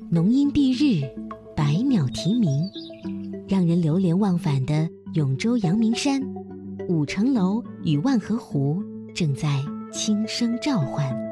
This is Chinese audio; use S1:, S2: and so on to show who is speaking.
S1: 浓荫蔽日，百鸟啼鸣，让人流连忘返的永州阳明山，5层楼与万和湖正在轻声召唤。